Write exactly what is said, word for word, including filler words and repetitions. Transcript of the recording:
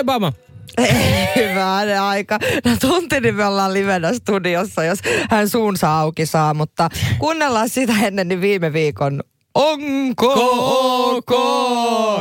Obama. Hyvä aika. No tunti me ollaan livenä studiossa, jos hän suunsa auki saa, mutta kuunnellaan sitä ennen niin viime viikon Onko ok?